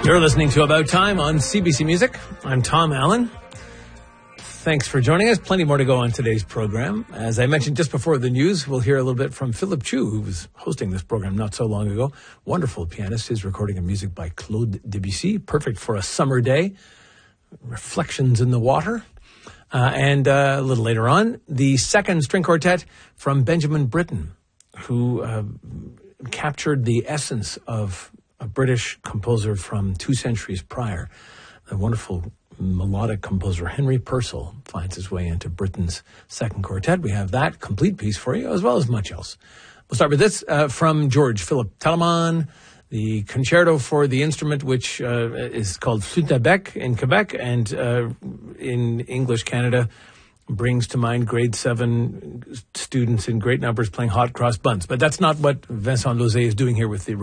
You're listening to About Time on CBC Music. I'm Tom Allen. Thanks for joining us. Plenty more to go on today's program. As I mentioned just before the news, we'll hear a little bit from Philip Chu, who was hosting this program not so long ago. Wonderful pianist. His recording of music by Claude Debussy, perfect for a summer day. Reflections in the Water. And a little later on, the second string quartet from Benjamin Britten, who captured the essence of a British composer from 2 centuries prior. The wonderful melodic composer Henry Purcell finds his way into Britten's second quartet. We have that complete piece for you, as well as much else. We'll start with this from George Philippe Telemann, the concerto for the instrument, which is called flûte à bec in Quebec, and in English Canada brings to mind grade 7 students in great numbers playing hot cross buns. But that's not what Vincent Lozé is doing here with the